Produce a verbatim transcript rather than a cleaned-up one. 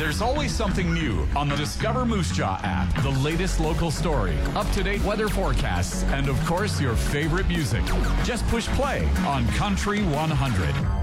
There's always something new on the Discover Moose Jaw app. The latest local story, up-to-date weather forecasts, and of course your favorite music. Just push play on Country one hundred.